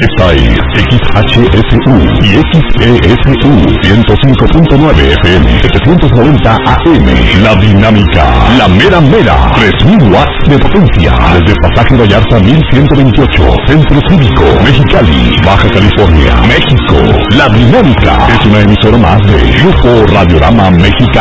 Esta es XHSU y XPSU 105.9 FM 790 AM. La Dinámica, la mera mera, 3000 watts de potencia. Desde Pasaje Vallarta 1128, Centro Cívico, Mexicali, Baja California, México. La Dinámica es una emisora más de Grupo Radiorama Mexicano.